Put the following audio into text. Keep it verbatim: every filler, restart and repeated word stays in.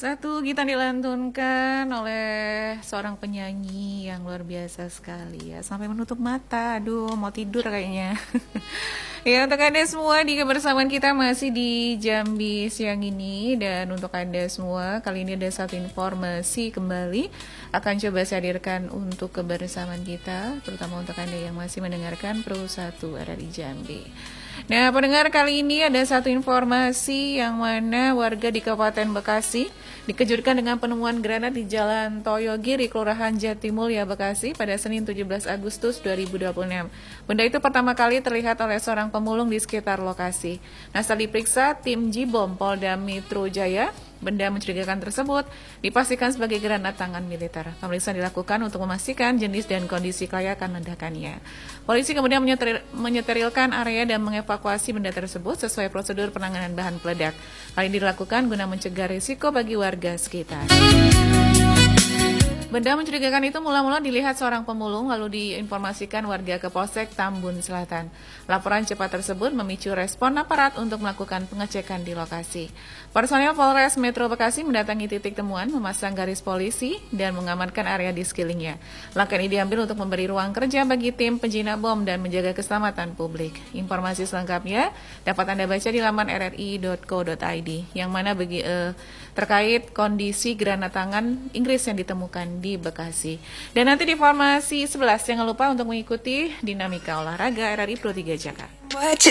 Satu gitar dilantunkan oleh seorang penyanyi yang luar biasa sekali ya, sampai menutup mata. Aduh, mau tidur kayaknya. Ya, untuk Anda semua di kebersamaan kita masih di Jambi siang ini. Dan untuk Anda semua, kali ini ada satu informasi kembali akan coba saya hadirkan untuk kebersamaan kita, terutama untuk Anda yang masih mendengarkan Pro satu ada di Jambi. Nah, pendengar, kali ini ada satu informasi yang mana warga di Kabupaten Bekasi dikejutkan dengan penemuan granat di Jalan Toyogiri, Kelurahan Jatimulya, Bekasi pada Senin tujuh belas Agustus dua ribu dua puluh enam. Benda itu pertama kali terlihat oleh seorang pemulung di sekitar lokasi. Nah, setelah diperiksa tim Jibom Polda Metro Jaya, benda mencurigakan tersebut dipastikan sebagai granat tangan militer. Pemeriksaan dilakukan untuk memastikan jenis dan kondisi kelayakan ledakannya. Polisi kemudian menyeter, menyeterilkan area dan mengevakuasi benda tersebut sesuai prosedur penanganan bahan peledak. Hal ini dilakukan guna mencegah risiko bagi warga sekitar. Benda mencurigakan itu mula-mula dilihat seorang pemulung lalu diinformasikan warga ke Polsek Tambun Selatan. Laporan cepat tersebut memicu respon aparat untuk melakukan pengecekan di lokasi. Personel Polres Metro Bekasi mendatangi titik temuan, memasang garis polisi, dan mengamankan area di sekelilingnya. Langkah ini diambil untuk memberi ruang kerja bagi tim penjinak bom dan menjaga keselamatan publik. Informasi selengkapnya dapat Anda baca di laman r r i dot co dot i d, yang mana bagi eh, terkait kondisi granat tangan Inggris yang ditemukan di Bekasi. Dan nanti di formasi sebelas, jangan lupa untuk mengikuti dinamika olahraga R R I Pro tiga Jakarta.